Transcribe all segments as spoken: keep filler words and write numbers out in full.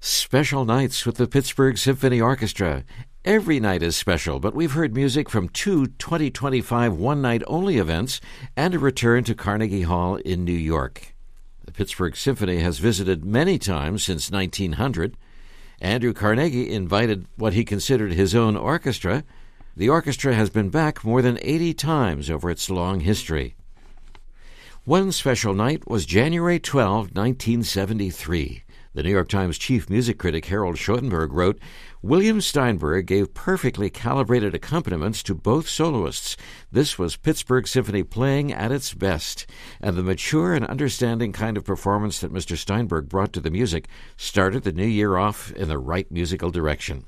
Special nights with the Pittsburgh Symphony Orchestra. Every night is special, but we've heard music from two twenty twenty-five one-night-only events and a return to Carnegie Hall in New York. The Pittsburgh Symphony has visited many times since nineteen hundred. Andrew Carnegie invited what he considered his own orchestra. The orchestra has been back more than eighty times over its long history. One special night was January twelfth, nineteen seventy-three. The New York Times chief music critic Harold Schoenberg wrote, William Steinberg gave perfectly calibrated accompaniments to both soloists. This was Pittsburgh Symphony playing at its best, and the mature and understanding kind of performance that Mister Steinberg brought to the music started the new year off in the right musical direction.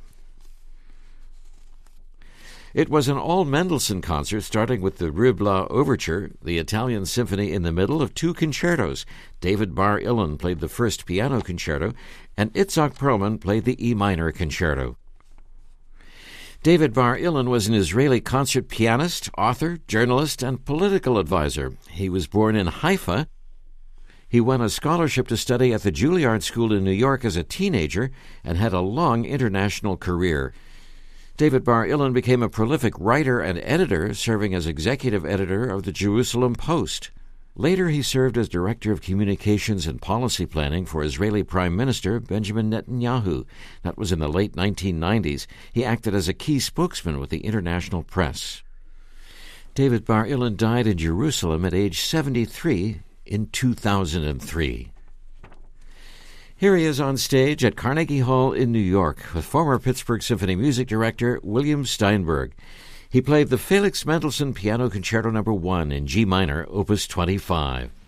It was an all-Mendelssohn concert, starting with the Ruy-Blas Overture, the Italian symphony in the middle of two concertos. David Bar-Ilan played the first piano concerto, and Itzhak Perlman played the E minor concerto. David Bar-Ilan was an Israeli concert pianist, author, journalist, and political advisor. He was born in Haifa. He won a scholarship to study at the Juilliard School in New York as a teenager and had a long international career. David Bar-Ilan became a prolific writer and editor, serving as executive editor of the Jerusalem Post. Later, he served as director of communications and policy planning for Israeli Prime Minister Benjamin Netanyahu. That was in the late nineteen nineties. He acted as a key spokesman with the international press. David Bar-Ilan died in Jerusalem at age seventy-three in two thousand three. Here he is on stage at Carnegie Hall in New York with former Pittsburgh Symphony music director William Steinberg. He played the Felix Mendelssohn Piano Concerto Number one in G minor, Opus twenty-five.